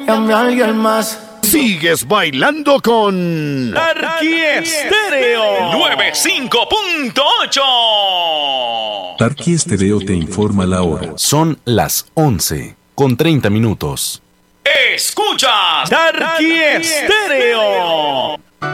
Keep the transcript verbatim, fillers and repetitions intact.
llame a alguien más. Sigues bailando con Tarqui Estéreo noventa y cinco punto ocho. Tarqui Estéreo te informa la hora. Son las once con treinta minutos. Escuchas Tarqui Estéreo.